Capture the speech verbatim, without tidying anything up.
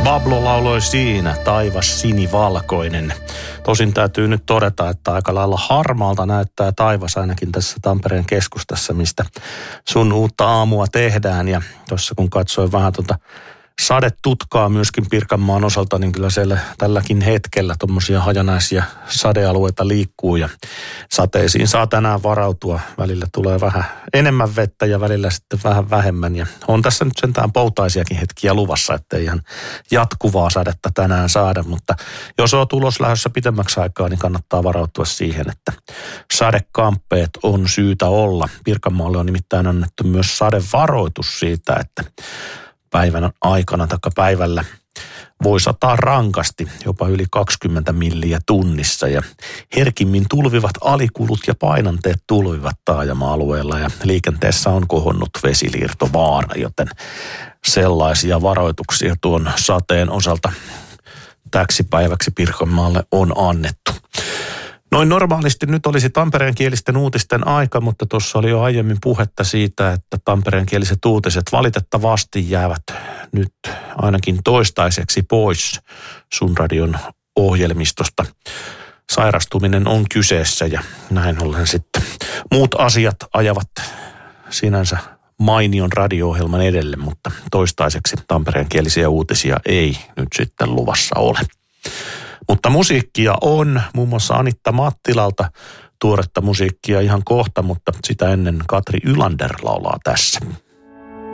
Pablo lauloi siinä, taivas sinivalkoinen. Tosin täytyy nyt todeta, että aika lailla harmaalta näyttää taivas ainakin tässä Tampereen keskustassa, mistä sun uutta aamua tehdään. Ja tuossa kun katsoin vähän tuota sadetutkaa myöskin Pirkanmaan osalta, niin kyllä siellä tälläkin hetkellä tuommoisia hajanaisia sadealueita liikkuu ja sateisiin saa tänään varautua. Välillä tulee vähän enemmän vettä ja välillä sitten vähän vähemmän ja on tässä nyt sentään poutaisiakin hetkiä luvassa, ettei ihan jatkuvaa sadetta tänään saada, mutta jos on tulos lähdössä pitemmäksi aikaa, niin kannattaa varautua siihen, että sadekamppeet on syytä olla. Pirkanmaalle on nimittäin annettu myös sadevaroitus siitä, että päivän aikana tai päivällä voi sataa rankasti, jopa yli kaksikymmentä milliä tunnissa ja herkimmin tulvivat alikulut ja painanteet tulvivat taajama-alueella ja liikenteessä on kohonnut vesiliirtovaara, joten sellaisia varoituksia tuon sateen osalta täksi päiväksi Pirkanmaalle on annettu. Noin normaalisti nyt olisi tampereenkielisten uutisten aika, mutta tuossa oli jo aiemmin puhetta siitä, että tampereenkieliset uutiset valitettavasti jäävät nyt ainakin toistaiseksi pois sun radion ohjelmistosta. Sairastuminen on kyseessä ja näin ollen sitten muut asiat ajavat sinänsä mainion radio-ohjelman edelle, mutta toistaiseksi tampereenkielisiä uutisia ei nyt sitten luvassa ole. Mutta musiikkia on, muun muassa Anitta Mattilalta tuoretta musiikkia ihan kohta, mutta sitä ennen Katri Ylander laulaa tässä.